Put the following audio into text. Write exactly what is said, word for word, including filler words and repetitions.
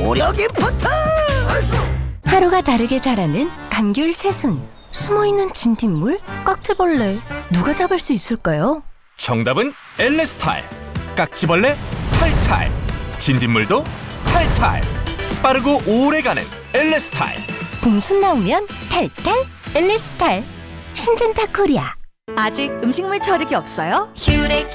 오력이 붙어. 하루가 다르게 자라는 감귤 새순. 숨어있는 진딧물? 깍지벌레. 누가 잡을 수 있을까요? 정답은 엘레스탈. 깍지벌레 탈탈, 진딧물도 탈탈. 빠르고 오래가는 엘레스탈. 봄순 나오면 탈탈 엘레스탈. 신젠타 코리아. 아직 음식물 처리기 없어요? 큐렉